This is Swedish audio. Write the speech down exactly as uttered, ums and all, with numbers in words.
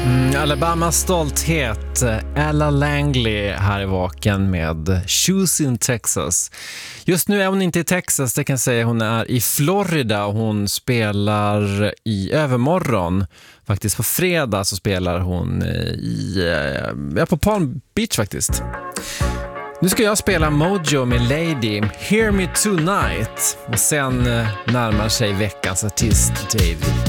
Alabamas stolthet, Ella Langley här i Vaken med Shoes in Texas. Just nu är hon inte i Texas, det kan jag säga. Hon är i Florida och hon spelar i övermorgon. Faktiskt på fredag så spelar hon i, ja, på Palm Beach faktiskt. Nu ska jag spela Mojo med Lady, Hear Me Tonight. Och sen närmar sig veckans artist David